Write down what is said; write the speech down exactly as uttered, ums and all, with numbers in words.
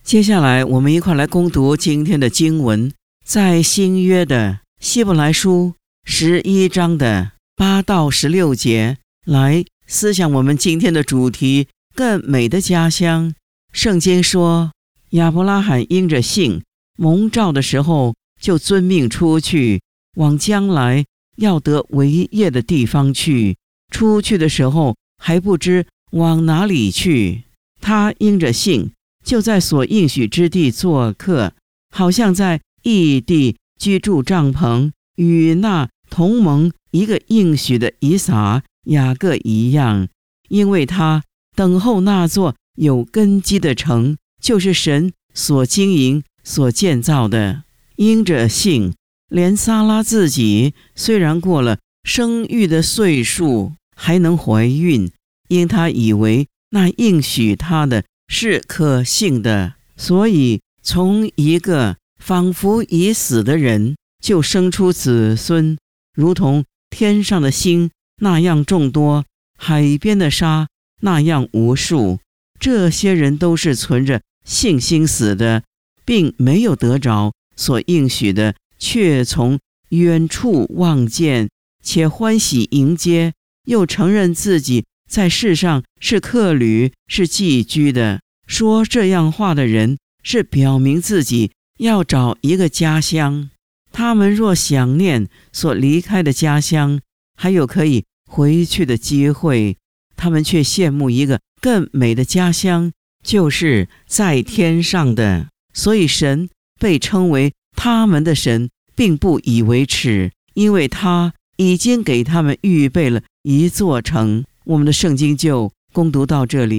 接下来我们一块来攻读今天的经文，在新约的希伯来书十一章的八到十六节，来思想我们今天的主题，更美的家乡。圣经说，亚伯拉罕因着信蒙召的时候，就遵命出去，往将来要得为业的地方去。出去的时候还不知往哪里去，他因着信就在所应许之地做客，好像在异地居住帐篷，与那同盟一个应许的以撒、雅各一样，因为他等候那座有根基的城，就是神所经营、所建造的。因着信，连撒拉自己虽然过了生育的岁数，还能怀孕，因他以为那应许他的是可信的，所以从一个仿佛已死的人就生出子孙，如同天上的星那样众多，海边的沙那样无数。这些人都是存着信心死的，并没有得着所应许的，却从远处望见，且欢喜迎接，又承认自己在世上是客旅，是寄居的。说这样话的人，是表明自己要找一个家乡。他们若想念所离开的家乡，还有可以回去的机会，他们却羡慕一个更美的家乡，就是在天上的。所以神被称为他们的神，并不以为耻，因为他已经给他们预备了一座城。我们的圣经就攻读到这里。